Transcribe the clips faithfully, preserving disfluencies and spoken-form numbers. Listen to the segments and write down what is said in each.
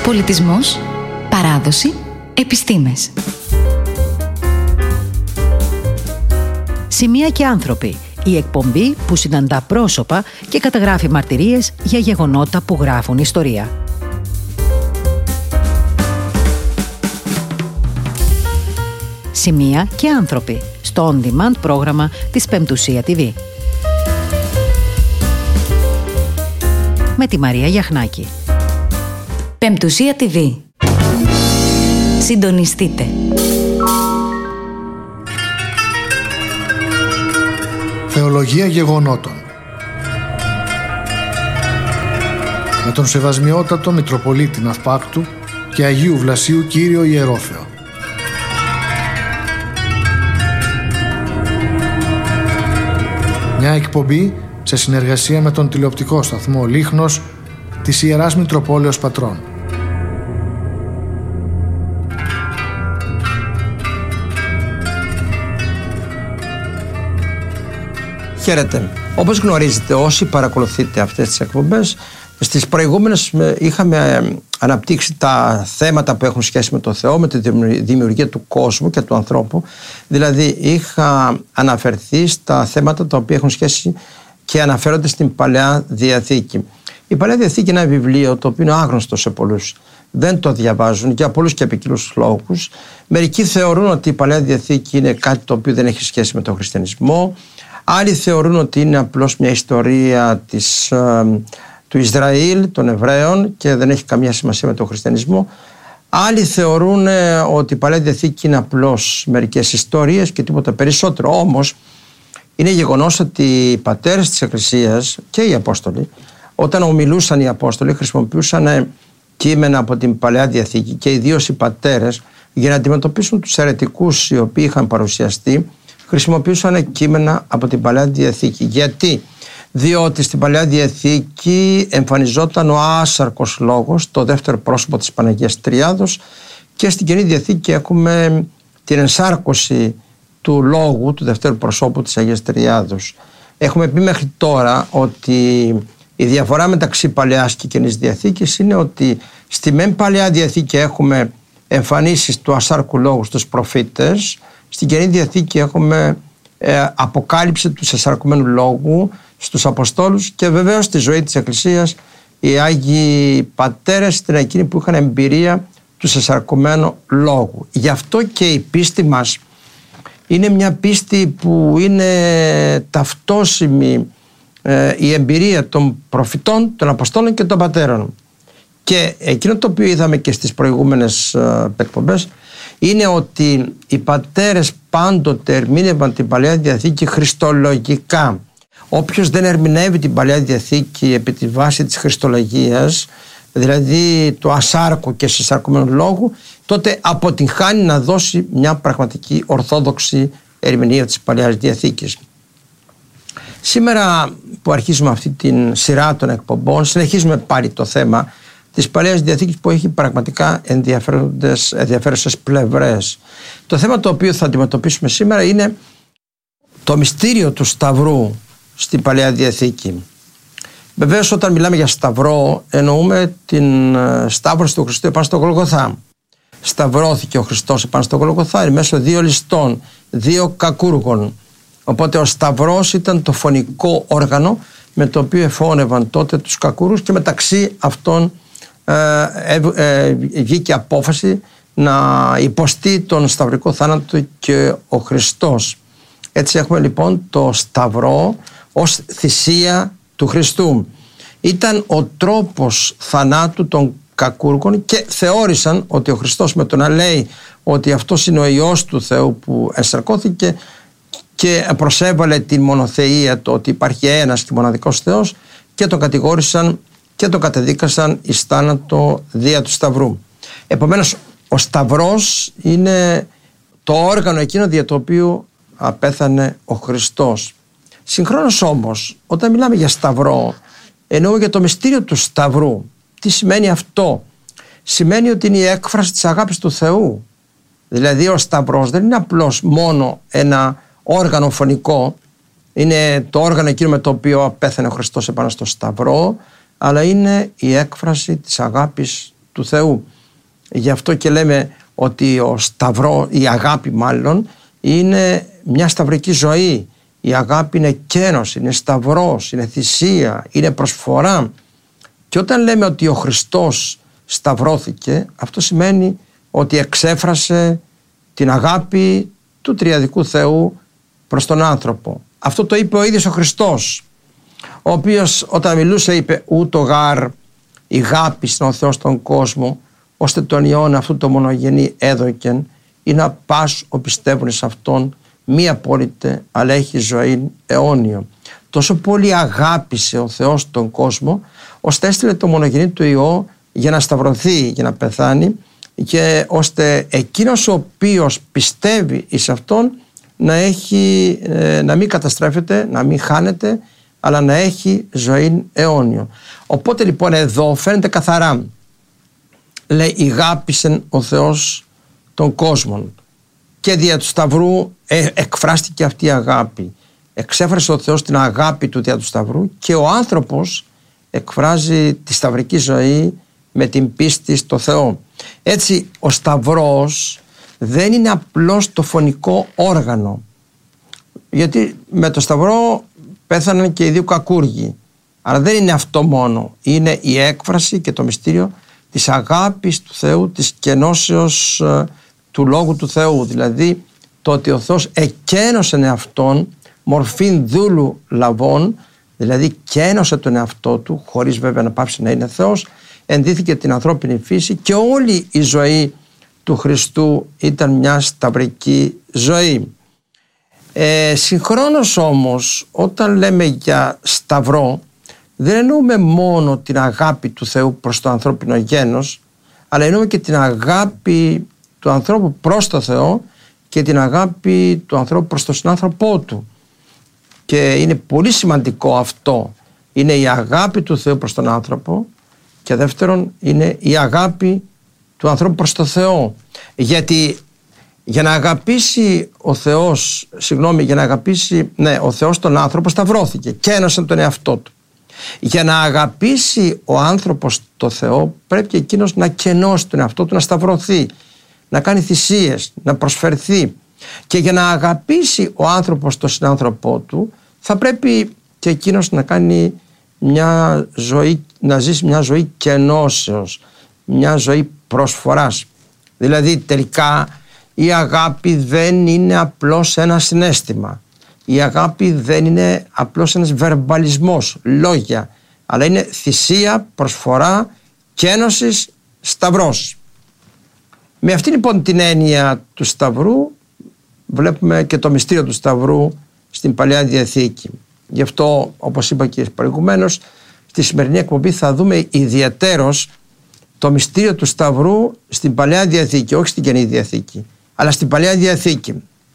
Πολιτισμός, παράδοση, επιστήμες. Σημεία και άνθρωποι. Η εκπομπή που συναντά πρόσωπα και καταγράφει μαρτυρίες για γεγονότα που γράφουν ιστορία. Σημεία και άνθρωποι. Στο on-demand πρόγραμμα της Πεμπτουσία τι βι. Με τη Μαρία Γιαχνάκη. Πεμπτουσία τι βι. Συντονιστείτε. Θεολογία γεγονότων. Με τον Σεβασμιότατο Μητροπολίτη Ναυπάκτου και Αγίου Βλασίου Κύριο Ιερόθεο. Μια εκπομπή σε συνεργασία με τον τηλεοπτικό σταθμό Λίχνος της Ιεράς Μητροπόλεως Πατρών. Χαίρετε. Όπως γνωρίζετε, όσοι παρακολουθείτε αυτές τις εκπομπές, στις προηγούμενες είχαμε αναπτύξει τα θέματα που έχουν σχέση με το Θεό, με τη δημιουργία του κόσμου και του ανθρώπου. Δηλαδή είχα αναφερθεί στα θέματα τα οποία έχουν σχέση και αναφέρονται στην Παλαιά Διαθήκη. Η Παλαιά Διαθήκη είναι ένα βιβλίο το οποίο είναι άγνωστο σε πολλούς. Δεν το διαβάζουν για πολλούς και ποικίλους λόγους. Μερικοί θεωρούν ότι η Παλαιά Διαθήκη είναι κάτι το οποίο δεν έχει σχέση με τον χριστιανισμό. Άλλοι θεωρούν ότι είναι απλώς μια ιστορία της, ε, του Ισραήλ, των Εβραίων, και δεν έχει καμία σημασία με τον χριστιανισμό. Άλλοι θεωρούν ε, ότι η Παλαιά Διαθήκη είναι απλώς μερικές ιστορίες και τίποτα περισσότερο. Όμως είναι γεγονός ότι οι πατέρες της Εκκλησίας και οι Απόστολοι, όταν ομιλούσαν οι Απόστολοι, χρησιμοποιούσαν κείμενα από την Παλαιά Διαθήκη, και ιδίως οι πατέρες, για να αντιμετωπίσουν τους αιρετικούς οι οποίοι είχαν παρουσιαστεί, χρησιμοποιούσαν κείμενα από την Παλαιά Διαθήκη. Γιατί? Διότι στην Παλαιά Διαθήκη εμφανιζόταν ο άσαρκος λόγος, το δεύτερο πρόσωπο της Παναγίας Τριάδος, και στην Καινή Διαθήκη έχουμε την ενσάρκωση του λόγου, του δεύτερου προσώπου της Αγίας Τριάδος. Έχουμε πει μέχρι τώρα ότι η διαφορά μεταξύ Παλαιάς και Καινής Διαθήκης είναι ότι στη μεν Παλαιά Διαθήκη έχουμε εμφανίσεις του ασάρκου λόγου στους προφήτες, στην Καινή Διαθήκη έχουμε ε, αποκάλυψη του σεσαρκωμένου λόγου στους Αποστόλους, και βεβαίως στη ζωή της Εκκλησίας οι Άγιοι Πατέρες ήταν εκείνοι που είχαν εμπειρία του σεσαρκωμένου λόγου. Γι' αυτό και η πίστη μας είναι μια πίστη που είναι ταυτόσιμη, ε, η εμπειρία των προφητών, των Αποστόλων και των Πατέρων. Και εκείνο το οποίο είδαμε και στις προηγούμενες ε, εκπομπές είναι ότι οι πατέρες πάντοτε ερμήνευαν την Παλαιά Διαθήκη χριστολογικά. Όποιος δεν ερμηνεύει την Παλαιά Διαθήκη επί τη βάση της χριστολογίας, δηλαδή του ασάρκου και συσσαρκωμένου λόγου, τότε αποτυγχάνει να δώσει μια πραγματική ορθόδοξη ερμηνεία της Παλαιάς Διαθήκης. Σήμερα που αρχίζουμε αυτή την σειρά των εκπομπών, συνεχίζουμε πάλι το θέμα της Παλαιάς Διαθήκης, που έχει πραγματικά ενδιαφέρουσες πλευρές. Το θέμα το οποίο θα αντιμετωπίσουμε σήμερα είναι το μυστήριο του Σταυρού στην Παλαιά Διαθήκη. Βεβαίως, όταν μιλάμε για Σταυρό, εννοούμε την σταύρωση του Χριστού επάνω στο Γολγοθά. Σταυρώθηκε ο Χριστός επάνω στο Γολγοθά μέσω δύο ληστών, δύο κακούργων. Οπότε ο Σταυρός ήταν το φωνικό όργανο με το οποίο εφώνευαν τότε τους κακούρους, και μεταξύ αυτών ε, ε, ε, βγήκε απόφαση να υποστεί τον σταυρικό θάνατο και ο Χριστός. Έτσι έχουμε λοιπόν το Σταυρό ως θυσία του Χριστού. Ήταν ο τρόπος θανάτου των κακούργων, και θεώρησαν ότι ο Χριστός, με το να λέει ότι αυτός είναι ο Υιός του Θεού που ενσαρκώθηκε και προσέβαλε την μονοθεΐα, το ότι υπάρχει ένας και μοναδικός Θεός, και τον κατηγόρησαν και τον κατεδίκασαν εις θάνατο δια του Σταυρού. Επομένως, ο Σταυρός είναι το όργανο εκείνο δια το οποίο απέθανε ο Χριστός. Συγχρόνως όμως, όταν μιλάμε για Σταυρό, εννοούμε για το μυστήριο του Σταυρού. Τι σημαίνει αυτό? Σημαίνει ότι είναι η έκφραση της αγάπης του Θεού. Δηλαδή ο Σταυρός δεν είναι απλώς μόνο ένα όργανο φωνικό, είναι το όργανο εκείνο με το οποίο απέθανε ο Χριστός επάνω στο Σταυρό, αλλά είναι η έκφραση της αγάπης του Θεού. Γι' αυτό και λέμε ότι ο σταυρό, η αγάπη μάλλον, είναι μια σταυρική ζωή. Η αγάπη είναι κένος, είναι σταυρός, είναι θυσία, είναι προσφορά. Και όταν λέμε ότι ο Χριστός σταυρώθηκε, αυτό σημαίνει ότι εξέφρασε την αγάπη του τριαδικού Θεού προς τον άνθρωπο. Αυτό το είπε ο ίδιος ο Χριστός, ο οποίος όταν μιλούσε είπε «Ούτω γάρ η αγάπη στον ο Θεός τον κόσμο, ώστε τον Υιόν αυτού το μονογενή έδωκεν, ή να πας ο πιστεύουν σε Αυτόν, μη απόλυτε, αλλά έχει ζωή αιώνιο». Τόσο πολύ αγάπησε ο Θεός τον κόσμο, ώστε έστειλε το μονογενή του Υιό για να σταυρωθεί, για να πεθάνει, και ώστε εκείνος ο οποίος πιστεύει εις Αυτόν να, έχει, να μην καταστρέφεται, να μην χάνεται, αλλά να έχει ζωή αιώνιο. Οπότε λοιπόν εδώ φαίνεται καθαρά, λέει «Ηγάπησεν ο Θεός των κόσμων», και δια του Σταυρού ε, εκφράστηκε αυτή η αγάπη. Εξέφρασε ο Θεός την αγάπη του δια του Σταυρού, και ο άνθρωπος εκφράζει τη σταυρική ζωή με την πίστη στο Θεό. Έτσι ο Σταυρός δεν είναι απλώς το φωνικό όργανο, γιατί με το Σταυρό πέθαναν και οι δύο κακούργοι, αλλά δεν είναι αυτό μόνο, είναι η έκφραση και το μυστήριο της αγάπης του Θεού, της κενώσεως ε, του Λόγου του Θεού, δηλαδή το ότι ο Θεός εκένωσε Αυτόν μορφήν δούλου λαβών, δηλαδή κένωσε τον εαυτό του, χωρίς βέβαια να πάψει να είναι Θεός, ενδύθηκε την ανθρώπινη φύση, και όλη η ζωή του Χριστού ήταν μια σταυρική ζωή. Ε, συγχρόνως όμως, όταν λέμε για σταυρό, δεν εννοούμε μόνο την αγάπη του Θεού προς το ανθρώπινο γένος, αλλά εννοούμε και την αγάπη του ανθρώπου προς το Θεό και την αγάπη του ανθρώπου προς τον συνάνθρωπό του. Και είναι πολύ σημαντικό αυτό. Είναι η αγάπη του Θεού προς τον άνθρωπο, και δεύτερον είναι η αγάπη του ανθρώπου προς το Θεό. Γιατί για να αγαπήσει ο Θεός, συγγνώμη, για να αγαπήσει ναι, ο Θεός τον άνθρωπο, σταυρώθηκε και ένωσε τον εαυτό του. Για να αγαπήσει ο άνθρωπος το Θεό, πρέπει και εκείνος να κενώσει τον εαυτό του, να σταυρωθεί, να κάνει θυσίες, να προσφερθεί. Και για να αγαπήσει ο άνθρωπος τον συνάνθρωπό του, θα πρέπει και εκείνος να κάνει μια ζωή, να ζήσει μια ζωή κενώσεως, μια ζωή προσφοράς. Δηλαδή τελικά η αγάπη δεν είναι απλώς ένα συναίσθημα. Η αγάπη δεν είναι απλώς ένας βερμπαλισμός, λόγια, αλλά είναι θυσία, προσφορά, κένωσης, σταυρός. Με αυτήν λοιπόν την έννοια του Σταυρού βλέπουμε και το μυστήριο του Σταυρού στην Παλαιά Διαθήκη. Γι' αυτό, όπως είπα και προηγουμένως, στη σημερινή εκπομπή θα δούμε ιδιαιτέρως το μυστήριο του Σταυρού στην Παλαιά Διαθήκη, όχι στην Καινή Διαθήκη, αλλά στην Παλαιά Διαθήκη.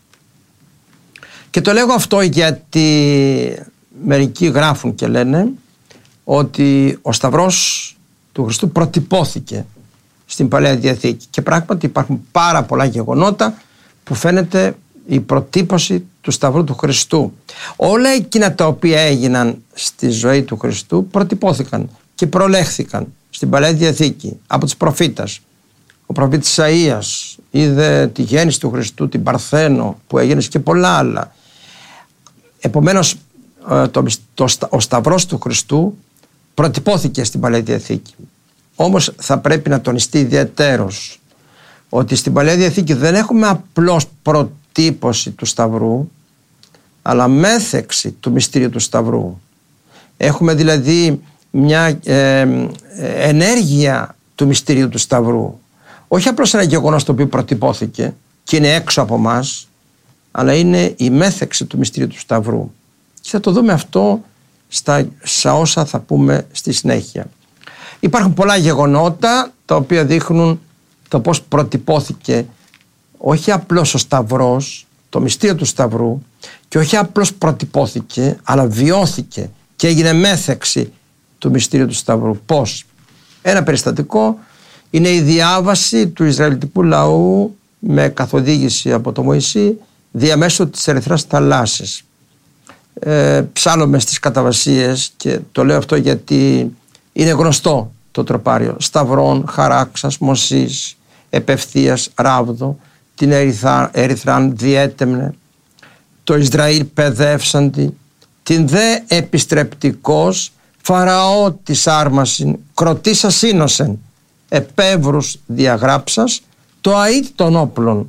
Και το λέγω αυτό γιατί μερικοί γράφουν και λένε ότι ο Σταυρός του Χριστού προτυπώθηκε στην Παλαιά Διαθήκη, και πράγματι υπάρχουν πάρα πολλά γεγονότα που φαίνεται η προτύπωση του Σταυρού του Χριστού. Όλα εκείνα τα οποία έγιναν στη ζωή του Χριστού προτυπώθηκαν και προλέχθηκαν στην Παλαιά Διαθήκη από τους προφήτες. Ο προφήτης Ισαΐας είδε τη γέννηση του Χριστού, την Παρθένο που έγινε, και πολλά άλλα. Επομένως το, το, ο Σταυρός του Χριστού προτυπώθηκε στην Παλαιά Διαθήκη. Όμως θα πρέπει να τονιστεί ιδιαιτέρως ότι στην Παλαιά Διαθήκη δεν έχουμε απλώς προτύπωση του Σταυρού, αλλά μέθεξη του μυστήριου του Σταυρού. Έχουμε δηλαδή μια ε, ενέργεια του μυστήριου του Σταυρού. Όχι απλώς ένα γεγονός το οποίο προτυπώθηκε και είναι έξω από μας, αλλά είναι η μέθεξη του μυστήριου του Σταυρού. Και θα το δούμε αυτό στα, στα όσα θα πούμε στη συνέχεια. Υπάρχουν πολλά γεγονότα τα οποία δείχνουν το πώς προτυπώθηκε όχι απλώς ο Σταυρός, το μυστήριο του Σταυρού, και όχι απλώς προτυπώθηκε, αλλά βιώθηκε και έγινε μέθεξη του μυστήριου του Σταυρού. Πώς? Ένα περιστατικό είναι η διάβαση του Ισραηλιτικού λαού με καθοδήγηση από τον Μωυσή διαμέσου της Ερυθράς θαλάσσης. Ε, ψάλλομαι στις καταβασίες, και το λέω αυτό γιατί είναι γνωστό το τροπάριο. Σταυρών, χαράξας, μοσής, επευθείας, ράβδο, την ερυθρά, ερυθράν διέτεμνε, το Ισραήλ παιδεύσαντι, την δε επιστρεπτικός Φαραώ της άρμασιν, κροτήσα σύνοσεν, επεύρους διαγράψας, το αΐτ των όπλων,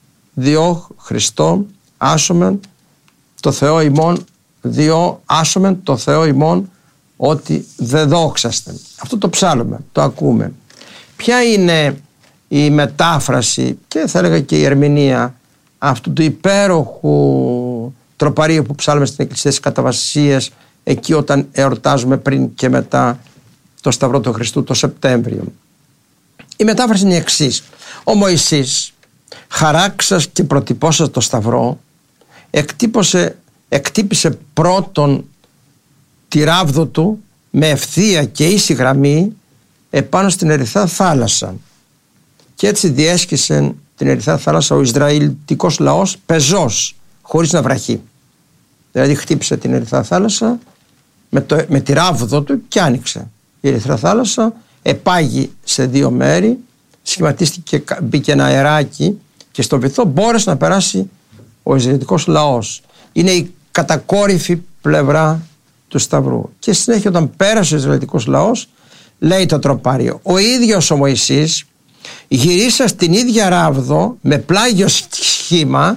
διό Χριστό άσομεν το Θεό ημών, διό άσομεν το Θεό ημών, ότι δεν δόξαστε. Αυτό το ψάλλουμε, το ακούμε. Ποια είναι η μετάφραση και θα έλεγα και η ερμηνεία αυτού του υπέροχου τροπαρίου που ψάλλουμε στην Εκκλησία της Καταβασίας, εκεί όταν εορτάζουμε πριν και μετά το Σταυρό του Χριστού το Σεπτέμβριο? Η μετάφραση είναι η εξής: ο Μωυσής, χαράξας και προτυπώσας το Σταυρό, εκτύπωσε, εκτύπησε πρώτον τη ράβδο του με ευθεία και ίση γραμμή επάνω στην ερυθρά θάλασσα, και έτσι διέσχισε την ερυθρά θάλασσα ο Ισραηλιτικός λαός πεζός, χωρίς να βραχεί. Δηλαδή χτύπησε την ερυθρά θάλασσα με, το, με τη ράβδο του και άνοιξε. Η ερυθρά θάλασσα επάγει σε δύο μέρη, σχηματίστηκε, μπήκε ένα αεράκι και στο βυθό μπόρεσε να περάσει ο Ισραηλιτικός λαός. Είναι η κατακόρυφη πλευρά του Σταυρού. Και στη συνέχεια, όταν πέρασε ο Ισραηλιτικός λαός, λέει το τροπάριο: ο ίδιος ο Μωυσής γυρίσα στην ίδια ράβδο με πλάγιο σχήμα,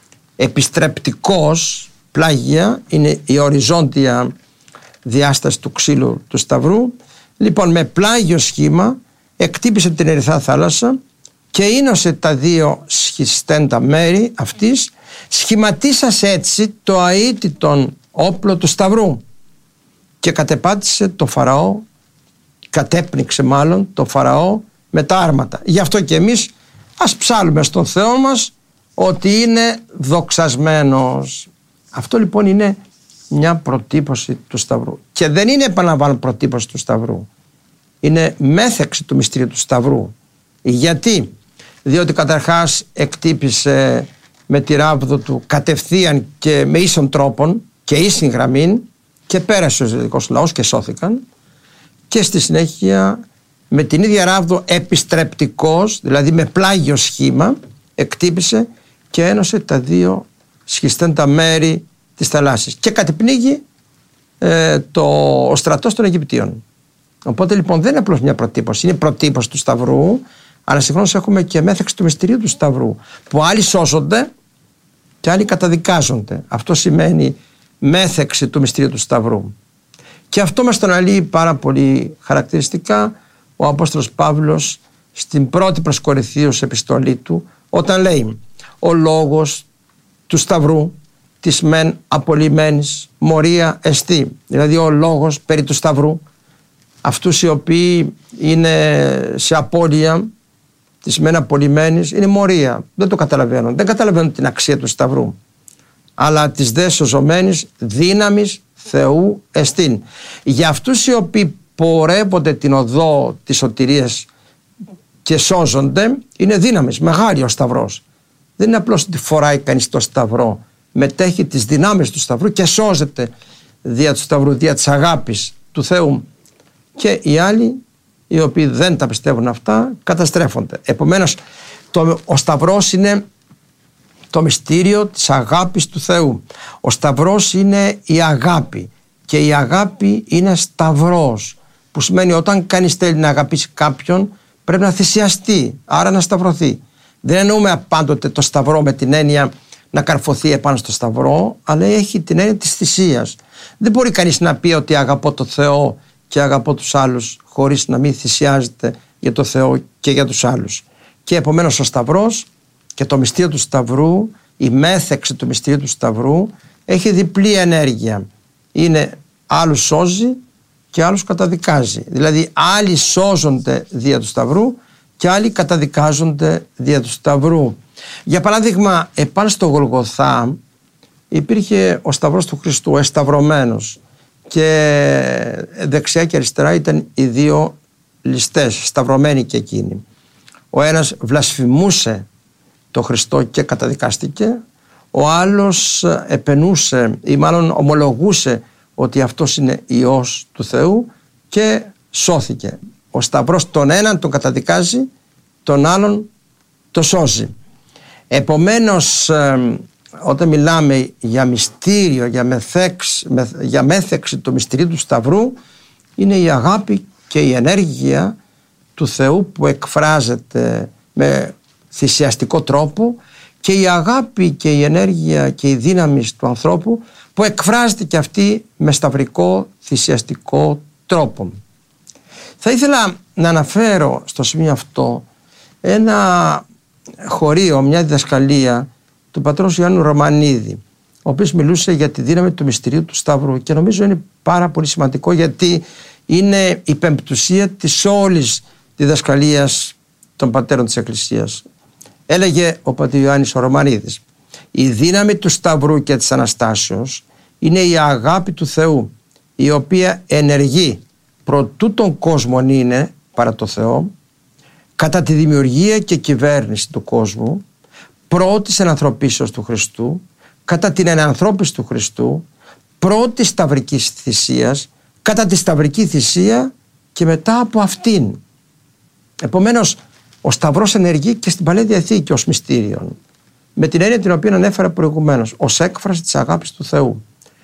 επιστρεπτικός, πλάγια είναι η οριζόντια διάσταση του ξύλου του Σταυρού, λοιπόν με πλάγιο σχήμα εκτύπησε την ερυθρά θάλασσα και ίνωσε τα δύο σχιστέντα μέρη αυτής, σχηματίσασε έτσι το αίτητον όπλο του Σταυρού και κατεπάτησε το Φαραώ, κατέπνιξε μάλλον το Φαραώ με τα άρματα. Γι' αυτό και εμείς ας ψάλουμε στον Θεό μας ότι είναι δοξασμένος. Αυτό λοιπόν είναι μια προτύπωση του Σταυρού. Και δεν είναι, επαναλαμβάνω, προτύπωση του Σταυρού. Είναι μέθεξη του μυστηρίου του Σταυρού. Γιατί? Διότι καταρχάς εκτύπησε με τη ράβδο του κατευθείαν και με ίσον τρόπον και ίσιν γραμμήν και πέρασε ο Ισραηλιτικός λαός και σώθηκαν, και στη συνέχεια με την ίδια ράβδο επιστρεπτικός, δηλαδή με πλάγιο σχήμα, εκτύπησε και ένωσε τα δύο σχιστέντα μέρη της θαλάσσης και κατεπνίγει ε, το, ο στρατός των Αιγυπτίων. Οπότε λοιπόν δεν είναι απλώς μια προτύπωση, είναι προτύπωση του Σταυρού, αλλά συγχρόνως έχουμε και μέθεξη του μυστηρίου του Σταυρού, που άλλοι σώζονται και άλλοι καταδικάζονται. Αυτό σημαίνει μέθεξη του μυστηρίου του Σταυρού. Και αυτό μας τον αλύει πάρα πολύ χαρακτηριστικά ο Απόστολος Παύλος στην πρώτη προς Κορινθίους επιστολή του, όταν λέει: ο λόγος του Σταυρού της μεν απολυμένης μορία εστί. Δηλαδή ο λόγος περί του Σταυρού, αυτούς οι οποίοι είναι σε απώλεια της μεν απολυμένης, είναι μορία. Δεν το καταλαβαίνουν. Δεν καταλαβαίνουν την αξία του Σταυρού. Αλλά της δε σωζομένης δύναμης Θεού εστίν. Για αυτούς οι οποίοι πορεύονται την οδό της σωτηρίας και σώζονται, είναι δύναμης, μεγάλη ο Σταυρός. Δεν είναι απλώς ότι φοράει κανείς το Σταυρό, μετέχει τις δυνάμεις του Σταυρού και σώζεται δια του Σταυρού, δια της αγάπης του Θεού. Και οι άλλοι, οι οποίοι δεν τα πιστεύουν αυτά, καταστρέφονται. Επομένως, το, ο Σταυρός είναι το μυστήριο της αγάπης του Θεού. Ο Σταυρός είναι η αγάπη και η αγάπη είναι σταυρός, που σημαίνει όταν κανείς θέλει να αγαπήσει κάποιον πρέπει να θυσιαστεί, άρα να σταυρωθεί. Δεν εννοούμε πάντοτε το Σταυρό με την έννοια να καρφωθεί επάνω στο Σταυρό, αλλά έχει την έννοια της θυσίας. Δεν μπορεί κανείς να πει ότι αγαπώ το Θεό και αγαπώ τους άλλους χωρίς να μην θυσιάζεται για το Θεό και για τους άλλους. Και επομένως ο Σταυρός και το μυστήριο του Σταυρού, η μέθεξη του μυστηρίου του Σταυρού έχει διπλή ενέργεια. Είναι άλλους σώζει και άλλους καταδικάζει. Δηλαδή άλλοι σώζονται δια του Σταυρού και άλλοι καταδικάζονται δια του Σταυρού. Για παράδειγμα, επάνω στο Γολγοθά υπήρχε ο Σταυρός του Χριστού εσταυρωμένος και δεξιά και αριστερά ήταν οι δύο ληστές, σταυρωμένοι και εκείνοι. Ο ένας βλασφημούσε το Χριστό και καταδικάστηκε, ο άλλος επενούσε ή μάλλον ομολογούσε ότι αυτός είναι Υιός του Θεού και σώθηκε. Ο ο Σταυρός τον έναν τον καταδικάζει, τον άλλον το σώζει. Επομένως, όταν μιλάμε για μυστήριο, για, μεθέξ, για μέθεξη του μυστηρίου του Σταυρού, είναι η αγάπη και η ενέργεια του Θεού που εκφράζεται με θυσιαστικό τρόπο και η αγάπη και η ενέργεια και η δύναμη του ανθρώπου που εκφράζεται και αυτή με σταυρικό θυσιαστικό τρόπο. Θα ήθελα να αναφέρω στο σημείο αυτό ένα χωρίο, μια διδασκαλία του πατρός Ιωάννου Ρωμανίδη, ο οποίος μιλούσε για τη δύναμη του μυστηρίου του Σταυρού και νομίζω είναι πάρα πολύ σημαντικό γιατί είναι η πεμπτουσία της όλης διδασκαλίας των πατέρων της Εκκλησίας. Έλεγε ο πατήρ Ιωάννης ο Ρωμανίδης: η δύναμη του Σταυρού και της Αναστάσεως είναι η αγάπη του Θεού, η οποία ενεργεί προτού τον κόσμο είναι παρά το Θεό, κατά τη δημιουργία και κυβέρνηση του κόσμου, πρώτης ενανθρωπίσεως του Χριστού, κατά την ενανθρώπιση του Χριστού, πρώτης σταυρικής θυσίας, κατά τη σταυρική θυσία και μετά από αυτήν. Επομένως, ο Σταυρός ενεργεί και στην Παλαιά Διαθήκη ως μυστήριον, με την έννοια την οποία ανέφερα προηγουμένως, ως έκφραση της αγάπης του Θεού.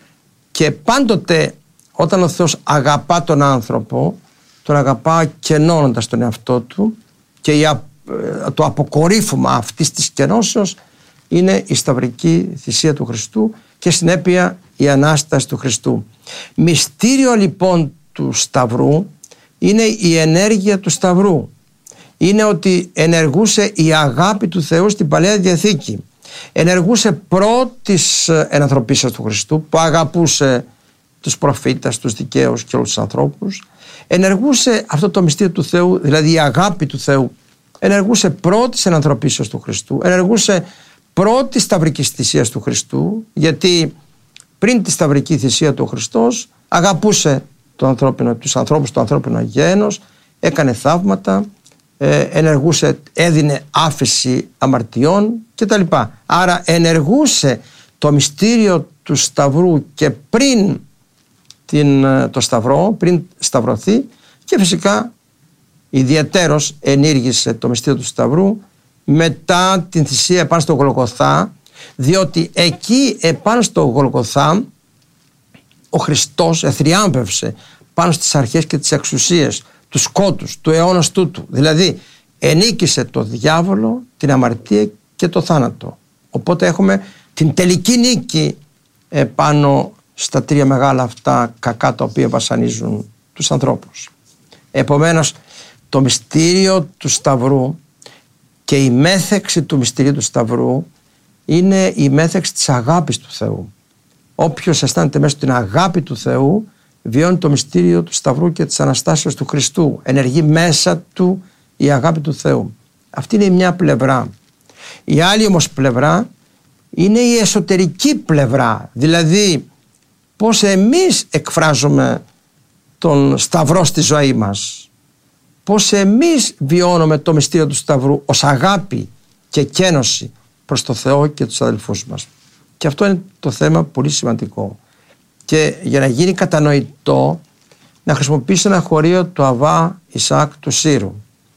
Και πάντοτε όταν ο Θεός αγαπά τον άνθρωπο, τον αγαπά κενώνοντας τον εαυτό του, και το αποκορύφωμα αυτής της κενώσεως είναι η σταυρική θυσία του Χριστού και συνέπεια η Ανάσταση του Χριστού. Μυστήριο λοιπόν του Σταυρού είναι η ενέργεια του Σταυρού. Είναι ότι ενεργούσε η αγάπη του Θεού στην Παλαιά Διαθήκη. Ενεργούσε πρώτης ενανθρωπίσεως του Χριστού που αγαπούσε τους προφήτες, τους δικαίους και όλους τους ανθρώπους. Ενεργούσε αυτό το μυστήριο του Θεού, δηλαδή η αγάπη του Θεού, ενεργούσε πρώτης ενανθρωπίσεως του Χριστού, ενεργούσε πρώτης σταυρικής θυσίας του Χριστού, γιατί πριν τη σταυρική θυσία του Χριστός αγαπούσε το ανθρώπινο, τους ανθρώπους, το ανθρώπινο γένος, έκανε θαύματα, ε, ενεργούσε, έδινε άφεση αμαρτιών κτλ. Άρα ενεργούσε το μυστήριο του Σταυρού και πριν την, το Σταυρό, πριν σταυρωθεί, και φυσικά ιδιαιτέρως ενήργησε το μυστήριο του Σταυρού μετά την θυσία επάνω στο Γολγοθά, διότι εκεί επάνω στο Γολγοθά ο Χριστός εθριάμβευσε πάνω στις αρχές και τις εξουσίες του σκότους, του αιώνος τούτου. Δηλαδή ενίκησε το διάβολο, την αμαρτία και το θάνατο. Οπότε έχουμε την τελική νίκη επάνω στα τρία μεγάλα αυτά κακά τα οποία βασανίζουν τους ανθρώπους. Επομένως, το μυστήριο του Σταυρού και η μέθεξη του μυστηρίου του Σταυρού είναι η μέθεξη της αγάπης του Θεού. Όποιος αισθάνεται μέσα στην αγάπη του Θεού βιώνει το μυστήριο του Σταυρού και της Αναστάσεως του Χριστού. Ενεργεί μέσα του η αγάπη του Θεού. Αυτή είναι η μια πλευρά. Η άλλη όμως πλευρά είναι η εσωτερική πλευρά, δηλαδή πώς εμείς εκφράζουμε τον Σταυρό στη ζωή μας, πώς εμείς βιώνουμε το μυστήριο του Σταυρού ως αγάπη και κένωση προς το Θεό και τους αδελφούς μας. Και αυτό είναι το θέμα πολύ σημαντικό. Και για να γίνει κατανοητό, να χρησιμοποιήσω ένα χωρίο του Αββά Ισαάκ του Σύρου,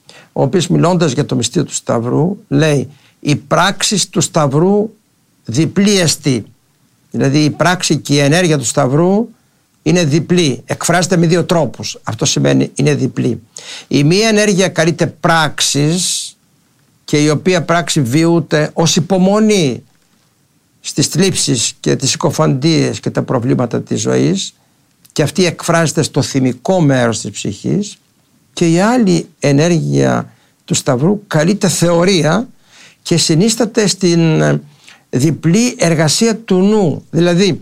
ο οποίος μιλώντας για το μυστήριο του Σταυρού λέει: η πράξη του Σταυρού διπλή εστί. Δηλαδή η πράξη και η ενέργεια του Σταυρού είναι διπλή, εκφράζεται με δύο τρόπους. Αυτό σημαίνει είναι διπλή. Η μία ενέργεια καλείται πράξης και η οποία πράξη βιούται ως υπομονή στις θλίψεις και τις συκοφαντίες και τα προβλήματα της ζωής, και αυτή εκφράζεται στο θυμικό μέρος της ψυχής. Και η άλλη ενέργεια του Σταυρού καλείται θεωρία και συνίσταται στην διπλή εργασία του νου. Δηλαδή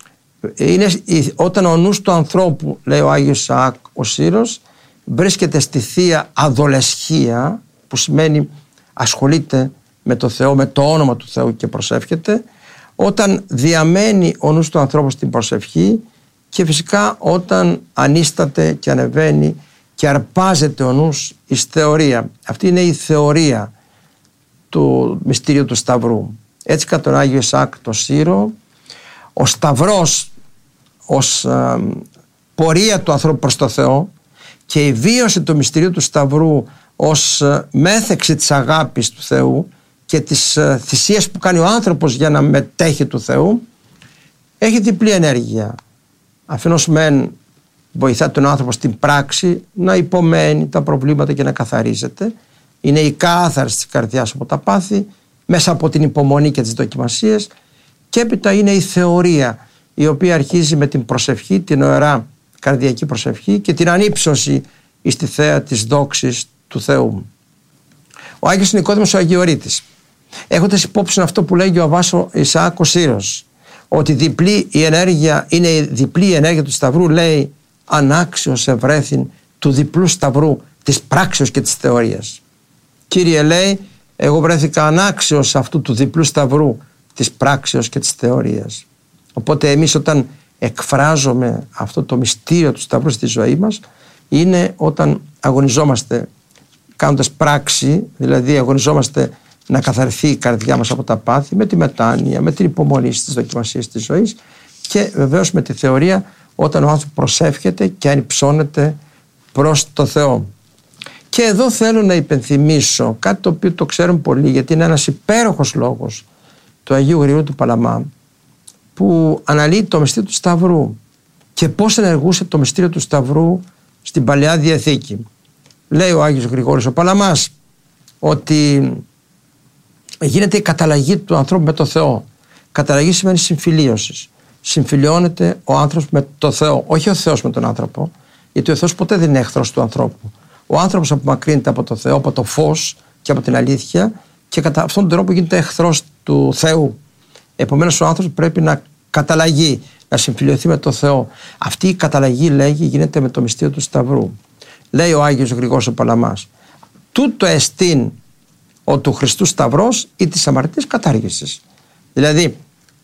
είναι όταν ο νους του ανθρώπου, λέει ο Άγιος Ισαάκ ο Σύρος, βρίσκεται στη θεία αδολεσχία, που σημαίνει ασχολείται με το Θεό, με το όνομα του Θεού και προσεύχεται, όταν διαμένει ο νους του ανθρώπου στην προσευχή, και φυσικά όταν ανίσταται και ανεβαίνει και αρπάζεται ο νους εις θεωρία. Αυτή είναι η θεωρία του μυστήριου του Σταυρού. Έτσι κατά τον Άγιο Ισαάκ το Σύρο, ο Σταυρός ως ε, πορεία του ανθρώπου προς το Θεό και η βίωση του μυστηρίου του Σταυρού ως μέθεξη της αγάπης του Θεού και της θυσίας που κάνει ο άνθρωπος για να μετέχει του Θεού, έχει διπλή ενέργεια. Αφενός μεν βοηθά τον άνθρωπο στην πράξη να υπομένει τα προβλήματα και να καθαρίζεται. Είναι η κάθαρση της καρδιάς από τα πάθη μέσα από την υπομονή και τις δοκιμασίες, και έπειτα είναι η θεωρία, η οποία αρχίζει με την προσευχή, την ωραιά καρδιακή προσευχή και την ανύψωση εις τη θέα της δόξης του Θεού. Ο Άγιος Νικόδημος ο Αγιορείτης, έχοντας υπόψη αυτό που λέγει ο Αββάς Ισαάκ ο Σύρος, ότι διπλή η ενέργεια, είναι η διπλή η ενέργεια του Σταυρού, λέει ανάξιος ευρέθην του διπλού Σταυρού της πράξεως και της θεωρίας. Κύριε, λέει, εγώ βρέθηκα ανάξιος αυτού του διπλού Σταυρού της πράξεως και της θεωρίας. Οπότε εμείς όταν εκφράζουμε αυτό το μυστήριο του Σταυρού στη ζωή μας, είναι όταν αγωνιζόμαστε κάνοντας πράξη, δηλαδή αγωνιζόμαστε να καθαρθεί η καρδιά μας από τα πάθη, με τη μετάνοια, με την υπομονή στις δοκιμασίες της ζωής, και βεβαίως με τη θεωρία όταν ο άνθρωπος προσεύχεται και ανυψώνεται προς το Θεό. Και εδώ θέλω να υπενθυμίσω κάτι το οποίο το ξέρουν πολλοί, γιατί είναι ένας υπέροχος λόγος του Αγίου Γρηγορίου του Παλαμά, που αναλύει το μυστήριο του Σταυρού και πώς ενεργούσε το μυστήριο του Σταυρού στην Παλαιά Διαθήκη. Λέει ο Άγιος Γρηγόρης ο Παλαμάς ότι γίνεται η καταλλαγή του ανθρώπου με το Θεό. Καταλλαγή σημαίνει συμφιλίωση. Συμφιλιώνεται ο άνθρωπος με το Θεό, όχι ο Θεός με τον άνθρωπο, γιατί ο Θεός ποτέ δεν είναι εχθρός του ανθρώπου. Ο άνθρωπος απομακρύνεται από το Θεό, από το φως και από την αλήθεια, και κατά αυτόν τον τρόπο γίνεται εχθρός του Θεού. Επομένως ο άνθρωπος πρέπει να καταλλαγεί, να συμφιλιωθεί με το Θεό. Αυτή η καταλλαγή, λέγει, γίνεται με το μυστήριο του Σταυρού. Λέει ο Άγιος Γρηγόρης ο Παλαμάς, τούτο εστίν ο του Χριστού Σταυρός ή της αμαρτίας κατάργησης. Δηλαδή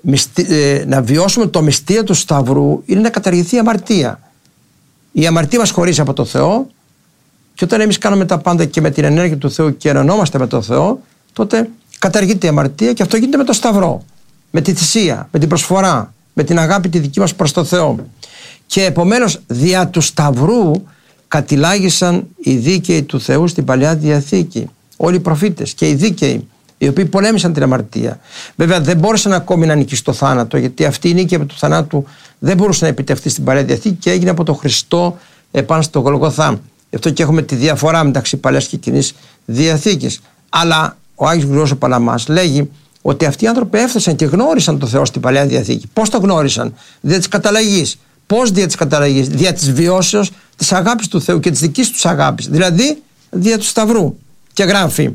να βιώσουμε το μυστήριο του Σταυρού είναι να καταργηθεί η αμαρτία. Η αμαρτία μας χωρίζει από το Θεό, και όταν εμείς κάνουμε τα πάντα και με την ενέργεια του Θεού και ενωνόμαστε με το Θεό, τότε καταργείται η αμαρτία, και αυτό γίνεται με το Σταυρό, με τη θυσία, με την προσφορά, με την αγάπη τη δική μας προς το Θεό. Και επομένως δια του Σταυρού κατηλάγησαν οι δίκαιοι του Θεού στην Παλαιά Διαθήκη, όλοι οι προφήτες και οι δίκαιοι, οι οποίοι πολέμησαν την αμαρτία. Βέβαια δεν μπόρεσαν ακόμη να νικήσει το θάνατο, γιατί αυτή η νίκη του θανάτου δεν μπορούσε να επιτευχθεί στην Παλαιά Διαθήκη και έγινε από τον Χριστό επάνω στο Γολγοθά. Γι' αυτό και έχουμε τη διαφορά μεταξύ Παλαιάς και Κοινής Διαθήκης. Αλλά ο Άγιος Γρηγόρης ο Παλαμάς λέγει ότι αυτοί οι άνθρωποι έφτασαν και γνώρισαν το Θεό στην Παλαιά Διαθήκη. Πώς το γνώρισαν? Δια της καταλλαγής. Πώς δια της καταλλαγής? Δια της βιώσεως της αγάπης του Θεού και της δικής τους αγάπης. Δηλαδή δια του Σταυρού. Και γράφει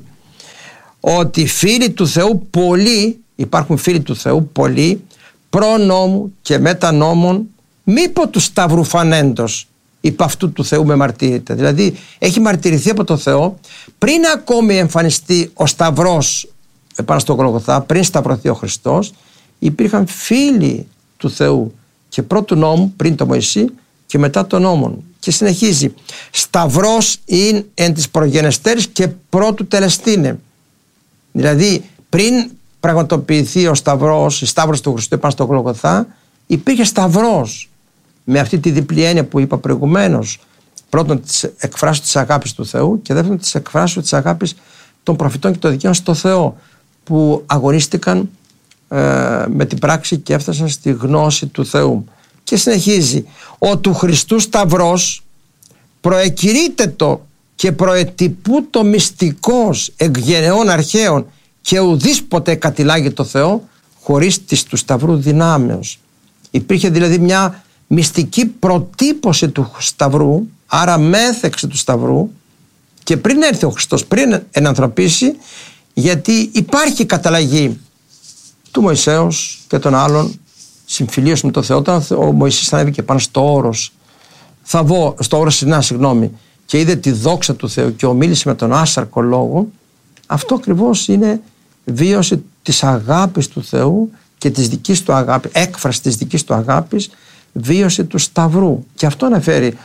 ότι φίλοι του Θεού πολλοί, υπάρχουν φίλοι του Θεού πολλοί, προ νόμου και μετά νόμων, μήπω του Σταυρού φανέντος, υπ' αυτού του Θεού με μαρτύρεται. Δηλαδή έχει μαρτυρηθεί από το Θεό πριν ακόμη εμφανιστεί ο Σταυρός επάνω στο Γολγοθά, πριν σταυρωθεί ο Χριστός, υπήρχαν φίλοι του Θεού και πρώτου νόμου, πριν το Μωυσή, και μετά των νόμων. Και συνεχίζει, Σταυρός ειν εν της προγενεστέρης και πρώτου τελεστήνε. Δηλαδή πριν πραγματοποιηθεί ο Σταυρός, η Σταύρος του Χριστού επάνω στο Γολγοθά, υπήρχε Σταυρός, με αυτή τη διπλή έννοια που είπα προηγουμένως. Πρώτον της εκφράσεως της αγάπης του Θεού, και δεύτερον της εκφράσεως της αγάπης των προφητών και των δικαίων στο Θεό, που αγωνίστηκαν ε, με την πράξη και έφτασαν στη γνώση του Θεού. Και συνεχίζει, ο του Χριστού Σταυρός προεκηρύτεται το και προετυπού το μυστικός εκ γενεών αρχαίων, και ουδείς ποτέ κατηλάγει το Θεό χωρίς της του Σταυρού δυνάμεως. Υπήρχε δηλαδή μια μυστική προτύπωση του Σταυρού, άρα μέθεξη του Σταυρού, και πριν έρθει ο Χριστός, πριν ενανθρωπίσει, γιατί υπάρχει καταλλαγή του Μωυσέως και των άλλων, συμφιλίωση με το Θεό. Όταν ο Μωυσής θα ανέβηκε πάνω στο όρος, θα βγω στο όρος Σινά, συγγνώμη, και είδε τη δόξα του Θεού και ομίλησε με τον άσαρκο λόγο, αυτό ακριβώς είναι βίωση της αγάπης του Θεού και της δικής του αγάπης, έκφραση της δικής του αγάπης, βίωση του Σταυρού. Και αυτό αναφέρει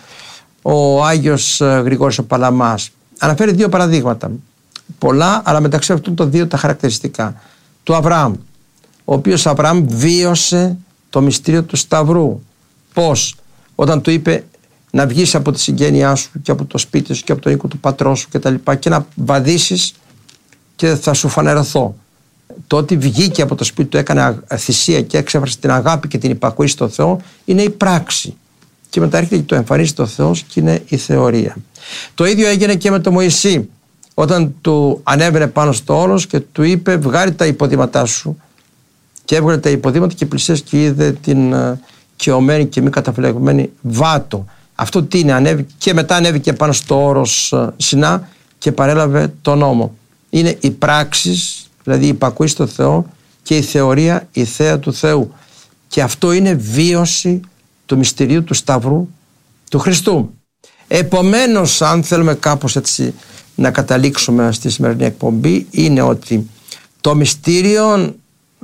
ο Άγιος Γρηγόρης ο Παλαμάς. Αναφέρει δύο παραδείγματα, πολλά, αλλά μεταξύ αυτών των δύο τα χαρακτηριστικά. Του Αβραάμ, ο οποίος Αβραάμ βίωσε το μυστήριο του Σταυρού. Πώς? Όταν του είπε να βγεις από τη συγγένειά σου και από το σπίτι σου και από τον οίκο του πατρός σου και τα λοιπά και να βαδίσεις και θα σου φανερωθώ. Το ότι βγήκε από το σπίτι του, έκανε θυσία και εξέφρασε την αγάπη και την υπακοή στο Θεό, είναι η πράξη. Και μετά έρχεται και το εμφανίζει ο Θεός και είναι η θεωρία. Το ίδιο έγινε και με τον Μωυσή, όταν του ανέβαινε πάνω στο όρος και του είπε βγάλει τα υποδήματά σου, και έβγαλε τα υποδήματα και πλησίασε και είδε την καιωμένη και μη καταφλεγμένη βάτο. Αυτό τι είναι? Ανέβη, και μετά ανέβηκε πάνω στο όρος Σινά και παρέλαβε τον νόμο. Είναι οι πράξεις, δηλαδή η υπακοή στο Θεό, και η θεωρία, η θέα του Θεού. Και αυτό είναι βίωση του μυστηρίου του Σταυρού του Χριστού. Επομένως, αν θέλουμε κάπως έτσι να καταλήξουμε στη σημερινή εκπομπή, είναι ότι το μυστήριο,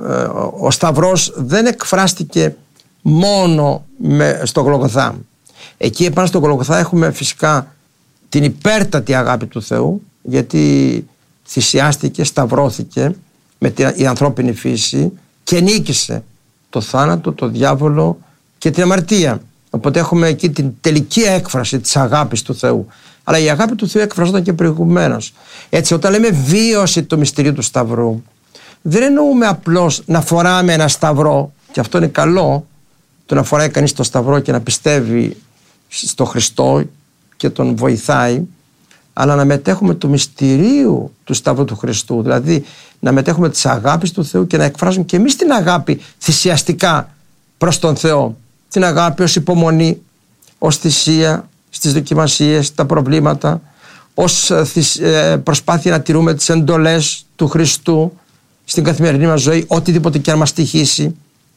ο Σταυρός δεν εκφράστηκε μόνο με, στο Γολγοθά. Εκεί επάνω στο Γολγοθά έχουμε φυσικά την υπέρτατη αγάπη του Θεού, γιατί θυσιάστηκε, σταυρώθηκε με την η ανθρώπινη φύση και νίκησε το θάνατο, το διάβολο και την αμαρτία. Οπότε έχουμε εκεί την τελική έκφραση της αγάπης του Θεού. Αλλά η αγάπη του Θεού εκφραζόταν και προηγουμένως. Έτσι, όταν λέμε βίωση του μυστηρίου του Σταυρού, δεν εννοούμε απλώς να φοράμε ένα σταυρό, και αυτό είναι καλό, το να φοράει κανείς το σταυρό και να πιστεύει στο Χριστό και τον βοηθάει, αλλά να μετέχουμε του μυστηρίου του Σταυρού του Χριστού, δηλαδή να μετέχουμε της αγάπης του Θεού και να εκφράζουμε και εμείς την αγάπη θυσιαστικά προς τον Θεό. Την αγάπη ως υπομονή, ως θυσία στις δοκιμασίες, τα προβλήματα, ως προσπάθεια να τηρούμε τις εντολές του Χριστού στην καθημερινή μας ζωή, οτιδήποτε και αν μας τυχήσει.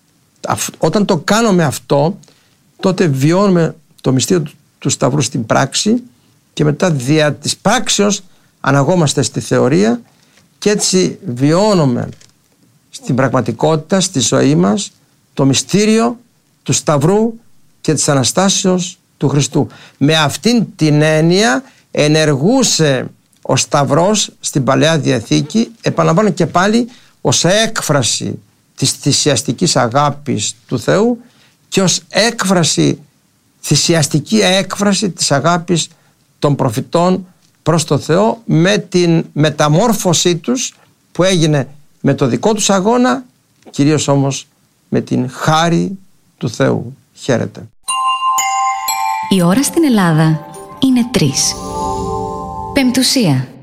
Όταν το κάνουμε αυτό, τότε βιώνουμε το μυστήριο του Σταυρού στην πράξη και μετά δια της πράξεως αναγόμαστε στη θεωρία και έτσι βιώνουμε στην πραγματικότητα, στη ζωή μας, το μυστήριο του Σταυρού και της Αναστάσεως του Χριστού. Με αυτήν την έννοια ενεργούσε ο Σταυρός στην Παλαιά Διαθήκη, επαναλαμβάνω και πάλι, ως έκφραση της θυσιαστικής αγάπης του Θεού και ως έκφραση, θυσιαστική έκφραση της αγάπης των προφητών προς το Θεό, με την μεταμόρφωσή τους που έγινε με το δικό τους αγώνα, κυρίως όμως με την χάρη του Θεού. Χαίρετε. Η ώρα στην Ελλάδα είναι τρεις. Πεμπτουσία.